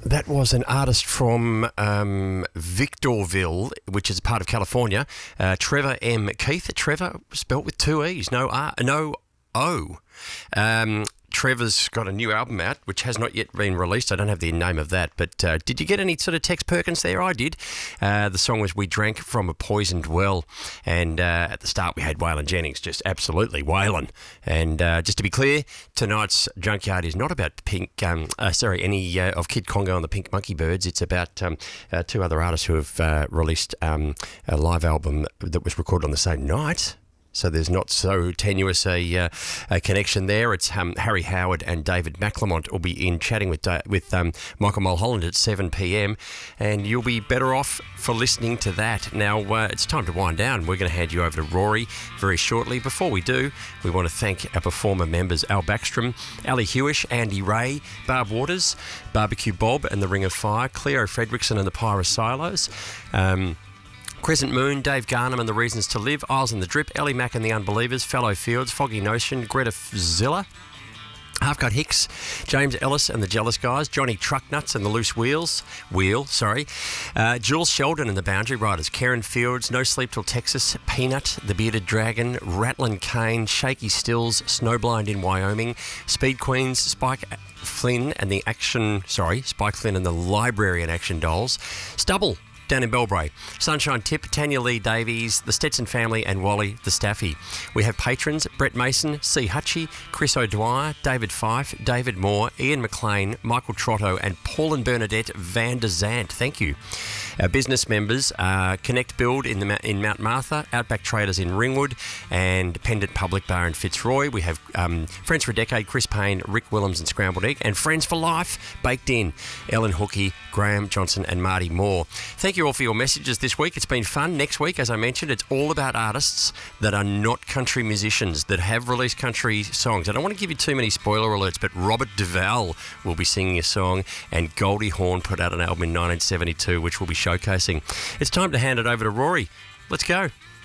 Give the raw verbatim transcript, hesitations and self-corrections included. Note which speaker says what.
Speaker 1: That was an artist from um, Victorville, which is a part of California. Uh, Trevor M. Keith. Trevor spelt with two E's, no R, no O. Um, Trevor's got a new album out, which has not yet been released. I don't have the name of that, but uh, did you get any sort of Tex Perkins there? I did. Uh, the song was "We Drank from a Poisoned Well," and uh, at the start we had Waylon Jennings, just absolutely Waylon. And uh, just to be clear, tonight's Junkyard is not about Pink. Um, uh, sorry, any uh, of Kid Congo and the Pink Monkey Birds. It's about um, uh, two other artists who have uh, released um, a live album that was recorded on the same night. So there's not so tenuous a, uh, a connection there. It's um, Harry Howard and David McLemont will be in chatting with uh, with um, Michael Mulholland at seven p.m. and you'll be better off for listening to that. Now, uh, it's time to wind down. We're going to hand you over to Rory very shortly. Before we do, we want to thank our performer members, Al Backstrom, Ali Hewish, Andy Ray, Barb Waters, Barbecue Bob and the Ring of Fire, Cleo Fredrickson and the Pyrosilos, um... Crescent Moon, Dave Garnham and the Reasons to Live, Isles in the Drip, Ellie Mack and the Unbelievers, Fellow Fields, Foggy Notion, Greta Zilla, Halfcut Hicks, James Ellis and the Jealous Guys, Johnny Trucknuts and the Loose Wheels, Wheel, sorry, uh, Jules Sheldon and the Boundary Riders, Karen Fields, No Sleep Till Texas, Peanut, The Bearded Dragon, Ratlin Kane, Shaky Stills, Snowblind in Wyoming, Speed Queens, Spike Flynn and the Action, sorry, Spike Flynn and the Library and Action Dolls, Stubble down in Belbray, Sunshine Tip, Tanya Lee Davies, the Stetson Family and Wally the Staffy. We have patrons Brett Mason, C. Hutchie, Chris O'Dwyer, David Fife, David Moore, Ian McLean, Michael Trotto and Paul and Bernadette Van der Zandt. Thank you. Our business members are Connect Build in, the, in Mount Martha, Outback Traders in Ringwood and Pendant Public Bar in Fitzroy. We have um, Friends for a Decade, Chris Payne, Rick Willems and Scrambled Egg, and Friends for Life, Baked In, Ellen Hookie, Graham Johnson and Marty Moore. Thank you all for your messages this week. It's been fun. Next week, as I mentioned, it's all about artists that are not country musicians, that have released country songs. I don't want to give you too many spoiler alerts, but Robert Duvall will be singing a song and Goldie Hawn put out an album in nineteen seventy-two, which will be showcasing. It's time to hand it over to Rory. Let's go.